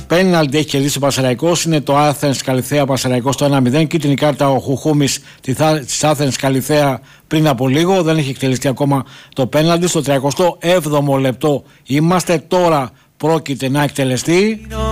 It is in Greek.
Πέναλτι έχει κερδίσει ο Πανσεραϊκός. Είναι το Athens Καλιθέα Πανσεραϊκός το 1-0. Κίτρινη κάρτα ο Χουχούμης της Athens Καλιθέα πριν από λίγο. Δεν έχει εκτελεστεί ακόμα το πέναλτι. Στο 37ο λεπτό είμαστε. Τώρα πρόκειται να εκτελεστεί.